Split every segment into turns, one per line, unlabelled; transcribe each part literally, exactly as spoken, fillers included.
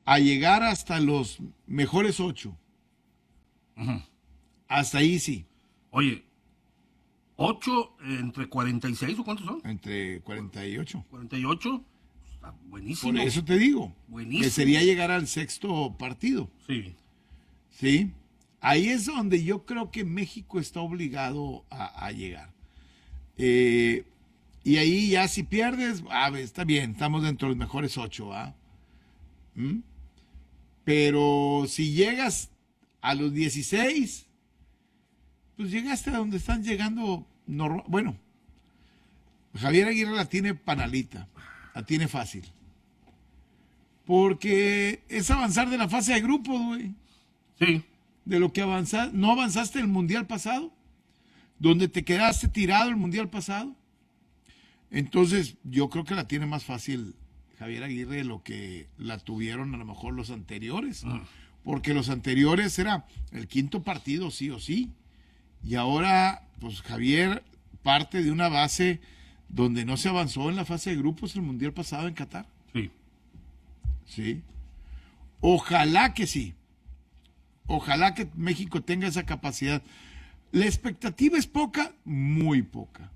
a llegar hasta los mejores ocho.
Ujú.
Hasta ahí sí.
Oye, ocho entre cuarenta y seis, ¿o cuántos son?
Entre cuarenta y ocho.
cuarenta y ocho. Está buenísimo.
Por eso te digo.
Buenísimo.
Que sería llegar al sexto partido.
Sí.
¿Sí? Ahí es donde yo creo que México está obligado a, a llegar. Eh, y ahí ya si pierdes, a ver, está bien, estamos dentro de los mejores ocho, ¿ah? ¿Mm? Pero si llegas a los dieciséis, pues llegaste a donde están llegando. norma- Bueno, Javier Aguirre la tiene panalita, la tiene fácil. Porque es avanzar de la fase de grupos, güey.
Sí.
De lo que avanzaste, no avanzaste el mundial pasado, donde te quedaste tirado el mundial pasado. Entonces, yo creo que la tiene más fácil Javier Aguirre de lo que la tuvieron a lo mejor los anteriores.
Mm.
Porque los anteriores era el quinto partido, sí o sí. Y ahora, pues Javier parte de una base donde no se avanzó en la fase de grupos el mundial pasado en Qatar.
Sí.
Sí. Ojalá que sí. Ojalá que México tenga esa capacidad. La expectativa es poca, muy poca.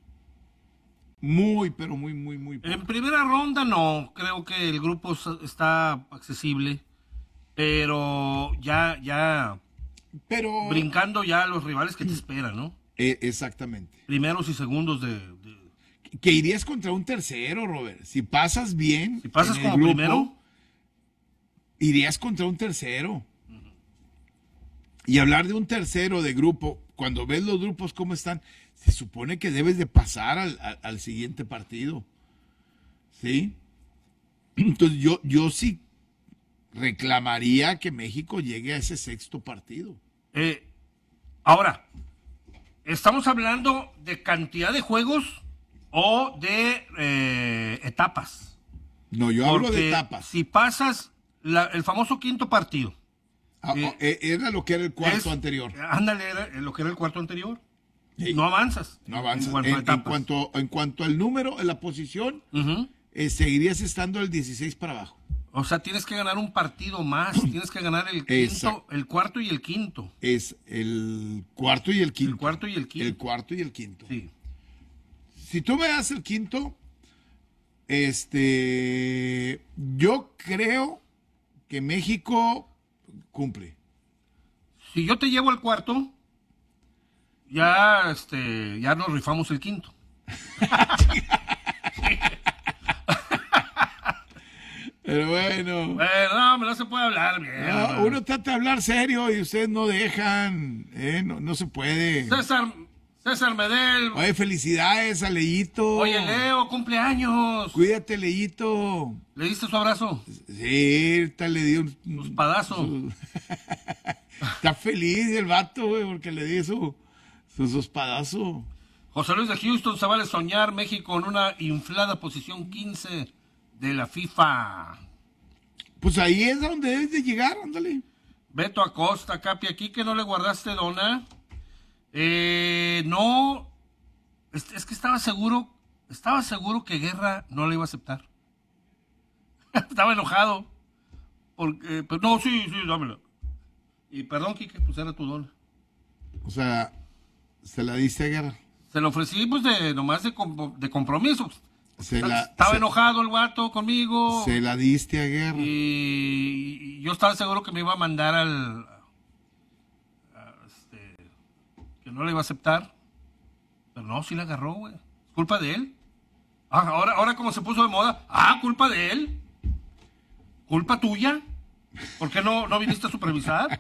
Muy, pero muy, muy, muy poca.
En primera ronda no, creo que el grupo s- está accesible, pero ya, ya
Pero,
brincando ya a los rivales que te esperan, ¿no?
eh, exactamente.
Primeros y segundos de... de-
Que irías contra un tercero, Robert. Si pasas bien,
si pasas
en el
como
grupo,
primero,
irías contra un tercero. Y hablar de un tercero de grupo, cuando ves los grupos cómo están, se supone que debes de pasar al, al- al siguiente partido. ¿Sí? Entonces yo, yo sí reclamaría que México llegue a ese sexto partido.
eh, ahora, ¿estamos hablando de cantidad de juegos o de eh, etapas?
No, yo hablo de
Porque
etapas.
si pasas la- el famoso quinto partido,
Ah,
eh,
oh, eh, era lo que era el cuarto
es-
anterior.
Ándale, era lo que era el cuarto anterior.
Sí.
No avanzas.
No avanzas.
En cuanto
En,
a
en
etapas.
cuanto, en cuanto al número, en la posición,
Ujú.
eh, seguirías estando el dieciséis para abajo.
O sea, tienes que ganar un partido más. Tienes que ganar el quinto,
Exacto.
el cuarto y el quinto.
Es el cuarto y el quinto.
El cuarto y el quinto.
El cuarto y el quinto.
Sí.
Si tú me das el quinto, este, yo creo que México cumple.
Si yo te llevo al cuarto, ya, este, ya nos rifamos el quinto.
Pero bueno,
Bueno, no, no se puede hablar bien.
no,
¿verdad?
uno trata de hablar serio y ustedes no dejan, eh, no, no se puede.
César, César Medel.
Oye, felicidades a Leyito.
Oye, Leo, cumpleaños.
Cuídate, Leyito.
¿Le diste su abrazo?
Sí, ahorita le dio un...
Sus padazos.
su- Está feliz el vato, güey, porque le di su, su, su espadazo.
José Luis de Houston, se vale soñar México en una inflada posición quince de la FIFA.
Pues ahí es a donde debes de llegar, ándale.
Beto Acosta, Capi, aquí que no le guardaste dona. Eh, no, es, es que estaba seguro, estaba seguro que Guerra no le iba a aceptar. Estaba enojado. Porque, pero no, sí, sí, dámela. Y perdón, Quique, pues era tu dona.
O sea, se la diste a Guerra.
Se lo ofrecí, pues, de nomás de, com- de compromiso.
Se la,
Estaba
se-
enojado el guato conmigo.
se la diste a Guerra.
Y, y yo estaba seguro que me iba a mandar al... a- este, que no le iba a aceptar. Pero no, sí la agarró, güey. Es culpa de él. Ah, ahora, ahora como se puso de moda. Ah, culpa de él. ¿Culpa tuya? ¿Por qué no, no viniste a supervisar?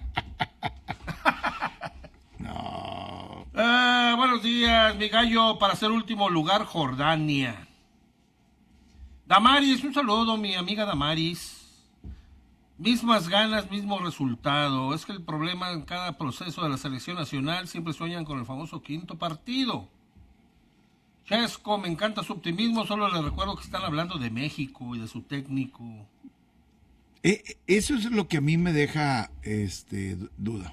No.
Eh, buenos días, mi gallo. Para ser último lugar, Jordania. Damaris, un saludo, mi amiga Damaris. Mismas ganas, mismo resultado. Es que el problema en cada proceso de la selección nacional siempre sueñan con el famoso quinto partido. Chesco, me encanta su optimismo, solo le recuerdo que están hablando de México y de su técnico.
Eh, eh, eso es lo que a mí me deja este, du- duda.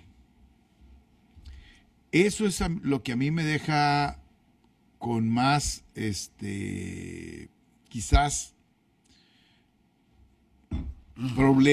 Eso es a- lo que a mí me deja con más, este, quizás, problemas.